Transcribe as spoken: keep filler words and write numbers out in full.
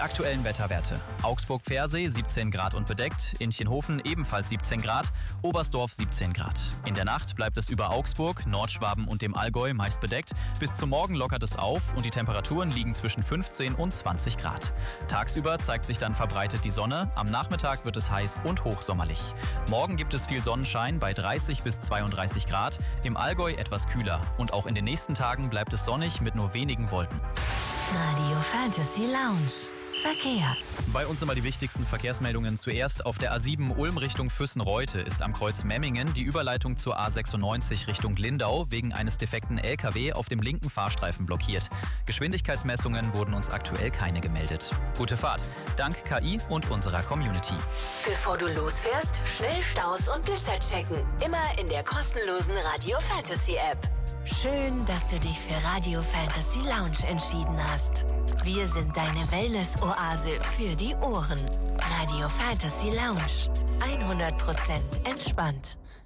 Die aktuellen Wetterwerte. Augsburg-Pfersee siebzehn Grad und bedeckt, Inchenhofen ebenfalls siebzehn Grad, Oberstdorf siebzehn Grad. In der Nacht bleibt es über Augsburg, Nordschwaben und dem Allgäu meist bedeckt. Bis zum Morgen lockert es auf und die Temperaturen liegen zwischen fünfzehn und zwanzig Grad. Tagsüber zeigt sich dann verbreitet die Sonne, am Nachmittag wird es heiß und hochsommerlich. Morgen gibt es viel Sonnenschein bei dreißig bis zweiunddreißig Grad, im Allgäu etwas kühler. Und auch in den nächsten Tagen bleibt es sonnig mit nur wenigen Wolken. Radio Fantasy Lounge. Verkehr. Bei uns immer die wichtigsten Verkehrsmeldungen. Zuerst auf der A sieben Ulm Richtung Füssen-Reute ist am Kreuz Memmingen die Überleitung zur A sechsundneunzig Richtung Lindau wegen eines defekten L K W auf dem linken Fahrstreifen blockiert. Geschwindigkeitsmessungen wurden uns aktuell keine gemeldet. Gute Fahrt, dank K I und unserer Community. Bevor du losfährst, schnell Staus und Blitzer checken. Immer in der kostenlosen Radio Fantasy App. Schön, dass du dich für Radio Fantasy Lounge entschieden hast. Wir sind deine Wellness-Oase für die Ohren. Radio Fantasy Lounge. hundert Prozent entspannt.